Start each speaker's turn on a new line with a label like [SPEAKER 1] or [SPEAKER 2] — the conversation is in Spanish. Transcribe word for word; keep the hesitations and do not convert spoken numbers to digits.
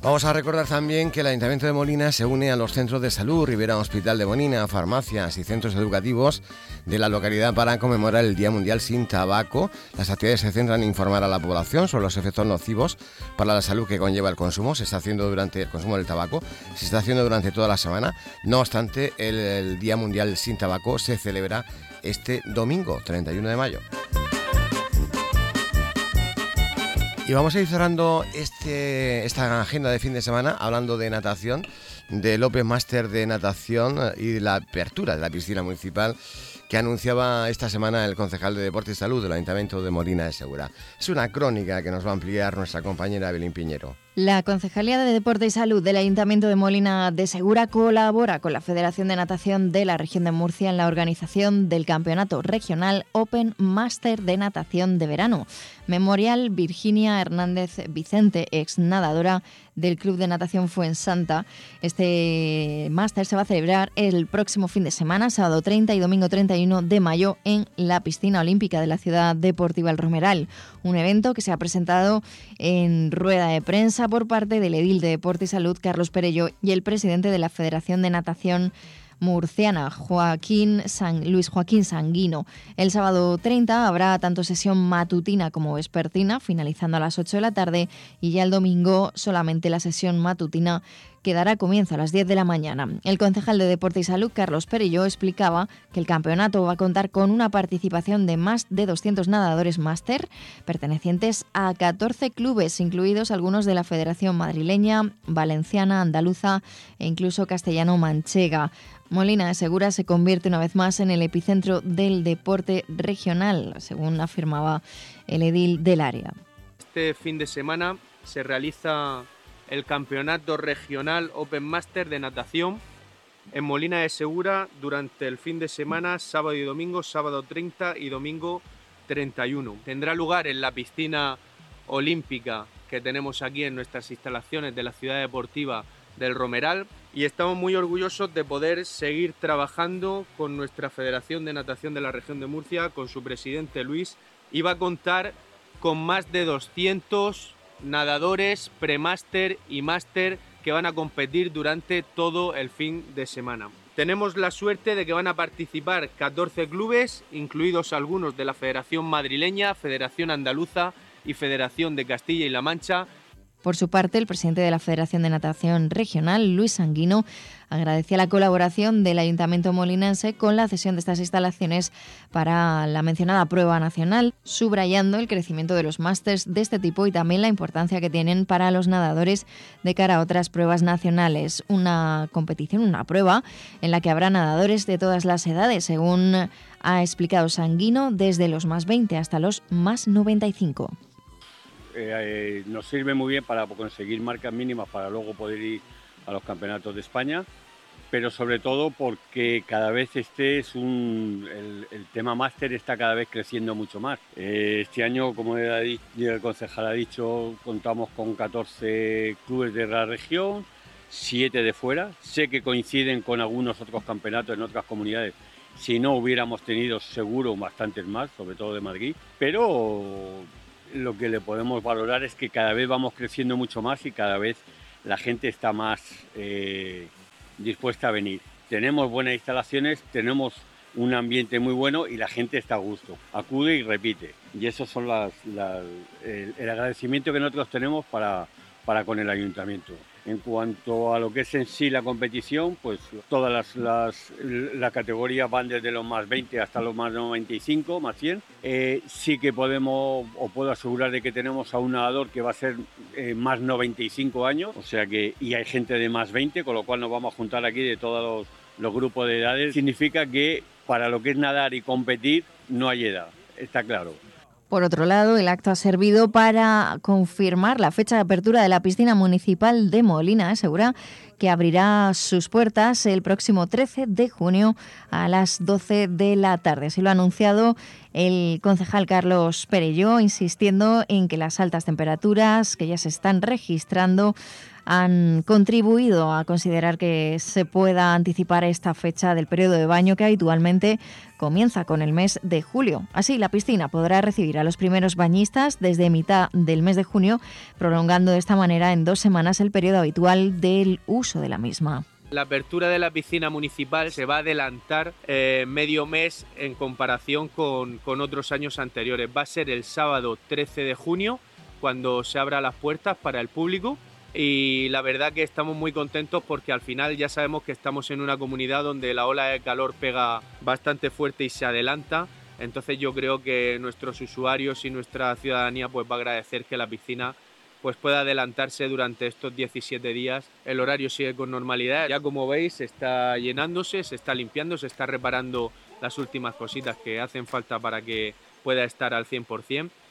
[SPEAKER 1] Vamos a recordar también que el Ayuntamiento de Molina se une a los centros de salud, Ribera Hospital de Molina, farmacias y centros educativos de la localidad para conmemorar el Día Mundial sin Tabaco. Las actividades se centran en informar a la población sobre los efectos nocivos para la salud que conlleva el consumo. Se está haciendo durante el consumo del tabaco, se está haciendo durante toda la semana. No obstante, el, el Día Mundial sin Tabaco se celebra este domingo, treinta y uno de mayo. Y vamos a ir cerrando este, esta agenda de fin de semana hablando de natación, del Open Master de natación y de la apertura de la piscina municipal que anunciaba esta semana el concejal de Deporte y Salud del Ayuntamiento de Molina de Segura. Es una crónica que nos va a ampliar nuestra compañera Evelyn Piñero.
[SPEAKER 2] La Concejalía de Deporte y Salud del Ayuntamiento de Molina de Segura colabora con la Federación de Natación de la Región de Murcia en la organización del Campeonato Regional Open Master de Natación de Verano. Memorial Virginia Hernández Vicente, ex nadadora del Club de Natación Fuensanta. Este máster se va a celebrar el próximo fin de semana, sábado treinta y domingo treinta y uno de mayo, en la piscina olímpica de la Ciudad Deportiva El Romeral. Un evento que se ha presentado en rueda de prensa por parte del edil de Deporte y Salud, Carlos Perello, y el presidente de la Federación de Natación murciana, Joaquín San, Luis Joaquín Sanguino. El sábado treinta habrá tanto sesión matutina como vespertina, finalizando a las ocho de la tarde, y ya el domingo solamente la sesión matutina, que dará comienzo a las diez de la mañana. El concejal de Deporte y Salud, Carlos Perello, explicaba que el campeonato va a contar con una participación de más de doscientos nadadores máster, pertenecientes a catorce clubes, incluidos algunos de la Federación Madrileña, Valenciana, Andaluza e incluso castellano-manchega. Molina de Segura se convierte una vez más en el epicentro del deporte regional, según afirmaba el edil del área.
[SPEAKER 3] Este fin de semana se realiza el Campeonato Regional Open Master de Natación en Molina de Segura durante el fin de semana, sábado y domingo, sábado treinta y domingo treinta y uno. Tendrá lugar en la piscina olímpica que tenemos aquí en nuestras instalaciones de la Ciudad Deportiva del Romeral, y estamos muy orgullosos de poder seguir trabajando con nuestra Federación de Natación de la Región de Murcia, con su presidente Luis, y va a contar con más de doscientos nadadores premáster y máster que van a competir durante todo el fin de semana. Tenemos la suerte de que van a participar catorce clubes, incluidos algunos de la Federación Madrileña, Federación Andaluza y Federación de Castilla y La Mancha.
[SPEAKER 2] Por su parte, el presidente de la Federación de Natación Regional, Luis Sanguino, agradecía la colaboración del Ayuntamiento molinense con la cesión de estas instalaciones para la mencionada prueba nacional, subrayando el crecimiento de los másters de este tipo y también la importancia que tienen para los nadadores de cara a otras pruebas nacionales. Una competición, una prueba en la que habrá nadadores de todas las edades, según ha explicado Sanguino, desde los más veinte hasta los más noventa y cinco.
[SPEAKER 4] Eh, nos sirve muy bien para conseguir marcas mínimas para luego poder ir a los campeonatos de España, pero sobre todo porque cada vez este es un el, el tema máster está cada vez creciendo mucho más. Eh, este año, como el, el concejal ha dicho, contamos con catorce clubes de la región, siete de fuera. Sé que coinciden con algunos otros campeonatos en otras comunidades. Si no, hubiéramos tenido seguro bastantes más, sobre todo de Madrid, pero lo que le podemos valorar es que cada vez vamos creciendo mucho más y cada vez la gente está más eh, dispuesta a venir. Tenemos buenas instalaciones, tenemos un ambiente muy bueno y la gente está a gusto, acude y repite. Y eso son las, las, el, el agradecimiento que nosotros tenemos para, para con el ayuntamiento. En cuanto a lo que es en sí la competición, pues todas las, las, las categorías van desde los más veinte hasta los más noventa y cinco, más cien. Eh, sí que podemos, o puedo asegurar de que tenemos a un nadador que va a ser eh, más noventa y cinco años, o sea que, y hay gente de más veinte, con lo cual nos vamos a juntar aquí de todos los, los grupos de edades. Significa que para lo que es nadar y competir no hay edad, está claro.
[SPEAKER 2] Por otro lado, el acto ha servido para confirmar la fecha de apertura de la piscina municipal de Molina de Segura, que abrirá sus puertas el próximo trece de junio a las doce de la tarde. Así lo ha anunciado el concejal Carlos Perello, insistiendo en que las altas temperaturas que ya se están registrando han contribuido a considerar que se pueda anticipar esta fecha del periodo de baño que habitualmente comienza con el mes de julio. Así, la piscina podrá recibir a los primeros bañistas desde mitad del mes de junio, prolongando de esta manera en dos semanas el periodo habitual del uso de la misma.
[SPEAKER 3] La apertura de la piscina municipal se va a adelantar eh, medio mes en comparación con, con otros años anteriores. Va a ser el sábado trece de junio cuando se abran las puertas para el público, y la verdad que estamos muy contentos porque al final ya sabemos que estamos en una comunidad donde la ola de calor pega bastante fuerte y se adelanta. Entonces yo creo que nuestros usuarios y nuestra ciudadanía pues va a agradecer que la piscina pues pueda adelantarse durante estos diecisiete días. El horario sigue con normalidad. Ya como veis, se está llenándose, se está limpiando, se está reparando las últimas cositas que hacen falta para que pueda estar al cien por cien.